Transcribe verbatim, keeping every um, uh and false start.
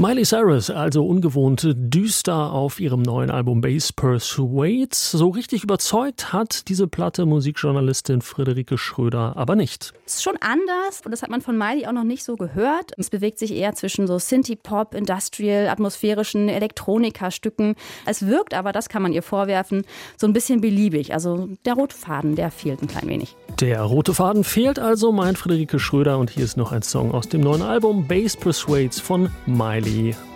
Miley Cyrus, also ungewohnt düster auf ihrem neuen Album Bass Persuade. So richtig überzeugt hat diese Platte Musikjournalistin Friederike Schröder aber nicht. Es ist schon anders und das hat man von Miley auch noch nicht so gehört. Es bewegt sich eher zwischen so Synthie-Pop, Industrial, atmosphärischen Elektronika-Stücken. Es wirkt aber, das kann man ihr vorwerfen, so ein bisschen beliebig. Also der rote Faden, der fehlt ein klein wenig. Der rote Faden fehlt also, meint Friederike Schröder. Und hier ist noch ein Song aus dem neuen Album Bass Persuades von Miley